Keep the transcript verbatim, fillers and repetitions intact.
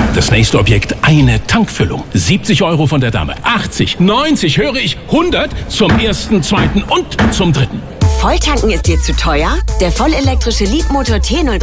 Das nächste Objekt, eine Tankfüllung. siebzig Euro von der Dame. achtzig, neunzig, höre ich, hundert zum ersten, zweiten und zum dritten. Volltanken ist dir zu teuer? Der vollelektrische Leapmotor T null